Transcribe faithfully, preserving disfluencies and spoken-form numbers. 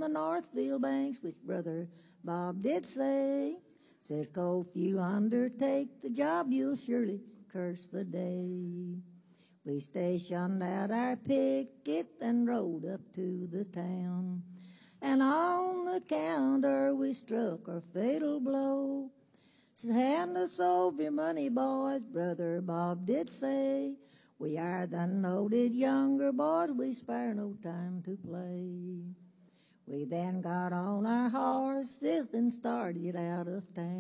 the Northfield banks, which Brother Bob did say. Said, "Co, if you undertake the job, you'll surely curse the day." We stationed out our picket and rode up to the town, and on the counter we struck our fatal blow. Said, "Hand us over your money, boys," Brother Bob did say. "We are the noted younger boys, we spare no time to play." We then got on our horses and started out of town.